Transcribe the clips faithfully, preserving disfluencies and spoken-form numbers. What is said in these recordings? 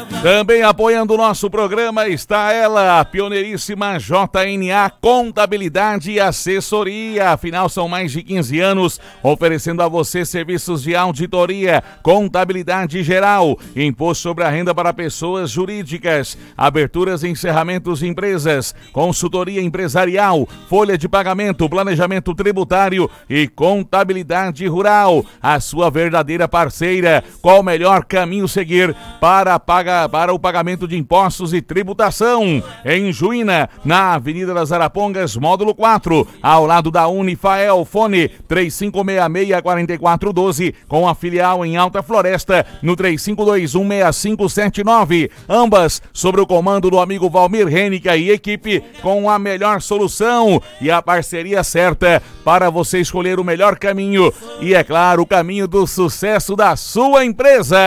Também apoiando o nosso programa está ela, a pioneiríssima J N A Contabilidade e Assessoria. Afinal, são mais de quinze anos oferecendo a você serviços de auditoria, contabilidade geral, imposto sobre a renda para pessoas jurídicas, aberturas e encerramentos de empresas, consultoria empresarial, folha de pagamento, planejamento tributário e contabilidade rural. A sua verdadeira parceira. Qual o melhor caminho seguir para, paga, para o pagamento de impostos e tributação? Em Juína, na Avenida das Arapongas, módulo quatro, ao lado da Unifael. Fone três cinco seis seis, quatro quatro um dois, com a filial em Alta Floresta, no três cinco dois um, seis cinco sete nove. Ambas sobre o comando do amigo Valmir Hennica e equipe, com a melhor solução e a parceria certa para você escolher o melhor caminho e, é claro, o caminho do sucesso da sua empresa.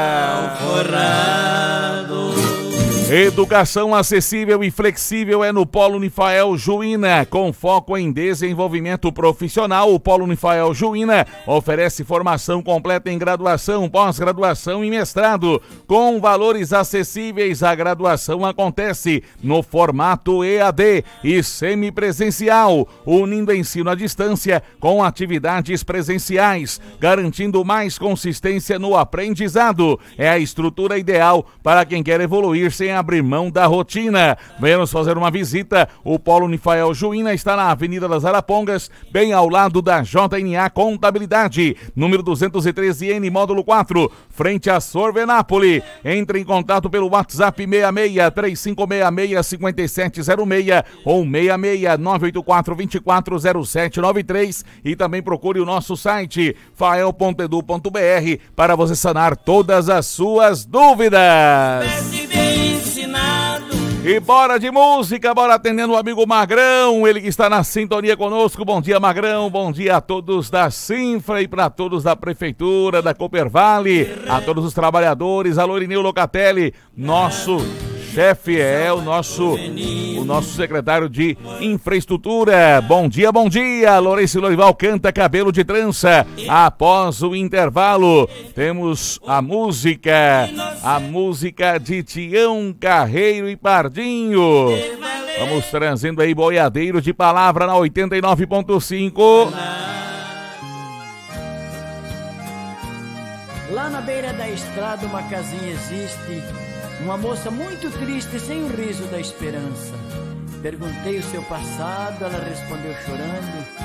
Educação acessível e flexível é no Polo Unifael Juína. Com foco em desenvolvimento profissional, o Polo Unifael Juína oferece formação completa em graduação, pós-graduação e mestrado. Com valores acessíveis, a graduação acontece no formato E A D e semipresencial, unindo ensino à distância com atividades presenciais, garantindo mais consistência no aprendizado. É a estrutura ideal para quem quer evoluir sem abrir mão da rotina. Venha nos fazer uma visita. O Polo Unifael Juína está na Avenida das Arapongas, bem ao lado da J N A Contabilidade, número duzentos e treze N, módulo quatro, frente a Sorvenápole. Entre em contato pelo WhatsApp seis seis, três cinco seis seis, cinco sete zero seis ou seis seis, nove oito quatro, dois quatro zero sete nove três, e também procure o nosso site fael ponto edu ponto br para você sanar todas as suas dúvidas. E bora de música, bora atendendo o amigo Magrão, ele que está na sintonia conosco. Bom dia, Magrão, bom dia a todos da Sinfra e para todos da Prefeitura, da Coopervale, a todos os trabalhadores, a Lorineu Locatelli, nosso chefe, é o nosso, o nosso secretário de infraestrutura. Bom dia, bom dia. Lourenço Lorival canta Cabelo de Trança. Após o intervalo, temos a música, a música de Tião Carreiro e Pardinho. Vamos trazendo aí Boiadeiro de Palavra na oitenta e nove ponto cinco. Lá na beira da estrada uma casinha existe, uma moça muito triste, sem o riso da esperança. Perguntei o seu passado, ela respondeu chorando: